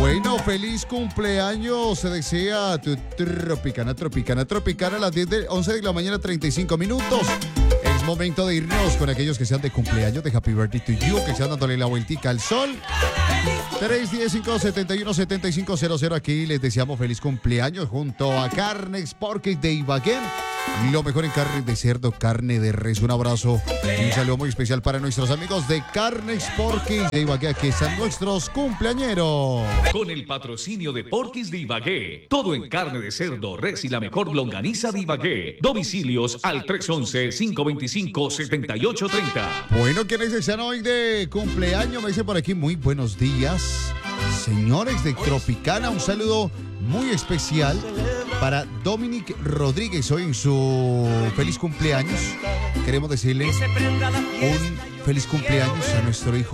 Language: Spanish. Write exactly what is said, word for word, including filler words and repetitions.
Bueno, feliz cumpleaños. Se desea tu Tropicana, Tropicana, Tropicana a las diez de, once de la mañana, treinta y cinco minutos. Es momento de irnos con aquellos que sean de cumpleaños, de Happy Birthday to You, que sean dándole la vueltica al sol. tres uno cinco, siete uno, siete cinco cero cero. Aquí les deseamos feliz cumpleaños junto a Carnes Porky de Ibagué. Lo mejor en carne de cerdo, carne de res. Un abrazo y un saludo muy especial para nuestros amigos de Carnes Porky de Ibagué, que están nuestros cumpleañeros. Con el patrocinio de Porquis de Ibagué. Todo en carne de cerdo, res y la mejor longaniza de Ibagué. Domicilios al tres once, cinco veinticinco, setenta y ocho treinta. Bueno, ¿quiénes están hoy de cumpleaños? Me dice por aquí, muy buenos días. Señores de Tropicana, un saludo muy especial para Dominic Rodríguez hoy en su feliz cumpleaños. Queremos decirle un feliz cumpleaños a nuestro hijo